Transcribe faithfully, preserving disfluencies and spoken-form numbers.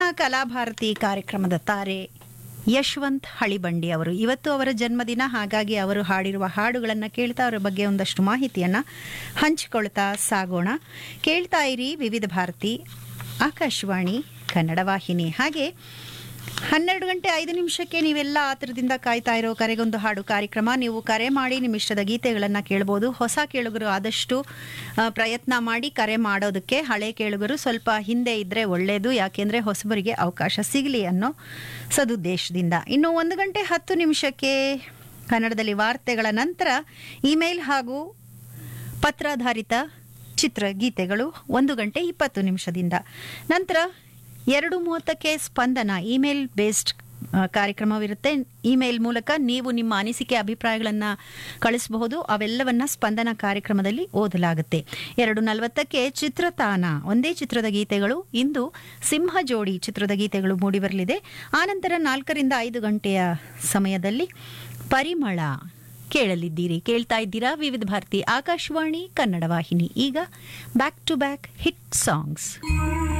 ಕಲಾಭಾರತಿ ಕಾರ್ಯಕ್ರಮದ ತಾರೆ ಯಶವಂತ್ ಹಳಿಬಂಡಿ ಅವರು. ಇವತ್ತು ಅವರ ಜನ್ಮದಿನ, ಹಾಗಾಗಿ ಅವರು ಹಾಡಿರುವ ಹಾಡುಗಳನ್ನು ಕೇಳ್ತಾ ಅವರ ಬಗ್ಗೆ ಒಂದಷ್ಟು ಮಾಹಿತಿಯನ್ನು ಹಂಚಿಕೊಳ್ತಾ ಸಾಗೋಣ. ಕೇಳ್ತಾ ಇರಿ ವಿವಿಧ ಭಾರತಿ ಆಕಾಶವಾಣಿ ಕನ್ನಡ ವಾಹಿನಿ. ಹಾಗೆ ಹನ್ನೆರಡು ಗಂಟೆ ಐದು ನಿಮಿಷಕ್ಕೆ ನೀವೆಲ್ಲ ಆತರದಿಂದ ಕಾಯ್ತಾ ಇರೋ ಕರೆಗೊಂದು ಹಾಡು ಕಾರ್ಯಕ್ರಮ. ನೀವು ಕರೆ ಮಾಡಿ ನಿಮ್ಮ ಇಷ್ಟದ ಗೀತೆಗಳನ್ನು ಕೇಳ್ಬೋದು. ಹೊಸ ಕೇಳುಗರು ಆದಷ್ಟು ಪ್ರಯತ್ನ ಮಾಡಿ ಕರೆ ಮಾಡೋದಕ್ಕೆ. ಹಳೆ ಕೇಳುಗರು ಸ್ವಲ್ಪ ಹಿಂದೆ ಇದ್ದರೆ ಒಳ್ಳೆಯದು, ಯಾಕೆಂದರೆ ಹೊಸಬರಿಗೆ ಅವಕಾಶ ಸಿಗಲಿ ಅನ್ನೋ ಸದುದ್ದೇಶದಿಂದ. ಇನ್ನು ಒಂದು ಗಂಟೆ ಹತ್ತು ನಿಮಿಷಕ್ಕೆ ಕನ್ನಡದಲ್ಲಿ ವಾರ್ತೆಗಳ ನಂತರ ಇಮೇಲ್ ಹಾಗೂ ಪತ್ರಾಧಾರಿತ ಚಿತ್ರಗೀತೆಗಳು ಒಂದು ಗಂಟೆ ಇಪ್ಪತ್ತು ನಿಮಿಷದಿಂದ. ನಂತರ ಎರಡು ಮೂವತ್ತಕ್ಕೆ ಸ್ಪಂದನ ಇಮೇಲ್ ಬೇಸ್ಡ್ ಕಾರ್ಯಕ್ರಮವಿರುತ್ತೆ. ಇಮೇಲ್ ಮೂಲಕ ನೀವು ನಿಮ್ಮ ಅನಿಸಿಕೆ ಅಭಿಪ್ರಾಯಗಳನ್ನು ಕಳಿಸಬಹುದು. ಅವೆಲ್ಲವನ್ನ ಸ್ಪಂದನ ಕಾರ್ಯಕ್ರಮದಲ್ಲಿ ಓದಲಾಗುತ್ತೆ. ಎರಡು ನಲವತ್ತಕ್ಕೆ ಚಿತ್ರತಾನ, ಒಂದೇ ಚಿತ್ರದ ಗೀತೆಗಳು. ಇಂದು ಸಿಂಹ ಜೋಡಿ ಚಿತ್ರದ ಗೀತೆಗಳು ಮೂಡಿಬರಲಿದೆ. ಆನಂತರ ನಾಲ್ಕರಿಂದ ಐದು ಗಂಟೆಯ ಸಮಯದಲ್ಲಿ ಪರಿಮಳ ಕೇಳಲಿದ್ದೀರಿ. ಕೇಳ್ತಾ ಇದ್ದೀರಾ ವಿವಿಧ ಭಾರತಿ ಆಕಾಶವಾಣಿ ಕನ್ನಡ ವಾಹಿನಿ. ಈಗ back to back hit songs.